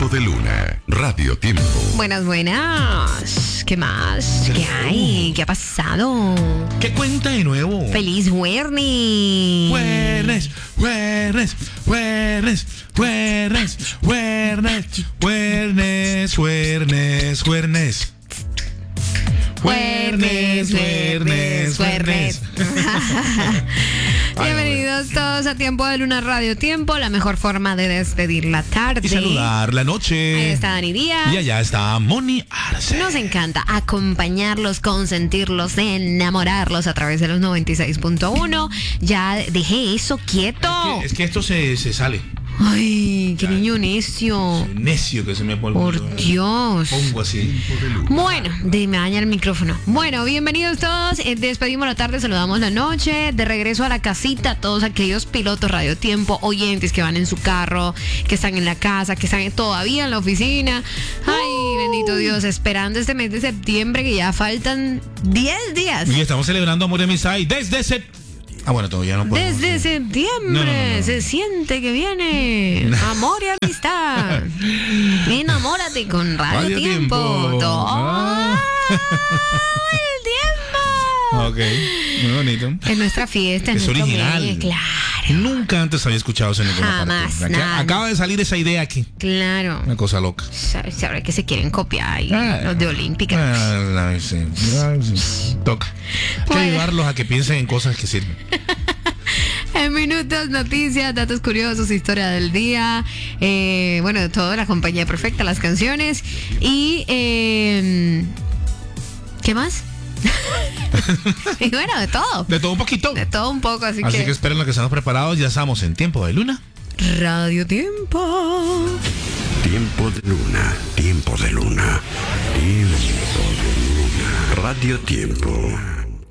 Tiempo de Luna, Radio Tiempo. Buenas, buenas. ¿Qué más? ¿Qué hay? ¿Qué ha pasado? ¿Qué cuenta de nuevo? ¡Feliz Juernes! Juernes, juernes, juernes, juernes, juernes, juernes, juernes, juernes. Juernes, juernes, juernes. Bienvenidos todos a Tiempo de Luna Radio Tiempo, la mejor forma de despedir la tarde. Y saludar la noche. Ahí está Dani Díaz. Y allá está Moni Arce. Nos encanta acompañarlos, consentirlos, enamorarlos a través de los 96.1. Ya dejé eso quieto. Es que esto se sale. Ay, qué niño necio. Necio que se me pone. Por Dios. Pongo así. Bueno, me daña el micrófono. Bueno, bienvenidos todos. Despedimos la tarde, saludamos la noche. De regreso a la casita, todos aquellos pilotos Radio Tiempo, oyentes que van en su carro, que están en la casa, que están todavía en la oficina. Ay, bendito Dios, esperando este mes de septiembre que ya faltan 10 días. Y estamos celebrando amor y amistad y desde septiembre. Bueno, todavía no puedo. Desde septiembre No. se siente que viene amor y amistad. Enamórate con Radio Tiempo. Todo el tiempo. Ok, muy bonito. Es nuestra fiesta, es nuestro original. mes, claro. Nunca antes había escuchado eso en ninguna Jamás, parte. nada. Acaba de salir esa idea aquí. Claro. Una cosa loca. Sabrá que se quieren copiar y los de Olímpica. Sí. Toca. Hay que Bueno. ayudarlos a que piensen en cosas que sirven. En minutos, noticias, datos curiosos, historia del día, bueno, todo, la compañía perfecta, las canciones y ¿qué más? Y bueno, de todo. De todo un poquito. De todo un poco, así que que esperen lo que estamos preparados. Ya estamos en Tiempo de Luna. Radio Tiempo. Tiempo de Luna, Tiempo de Luna, Tiempo de Luna, Radio Tiempo.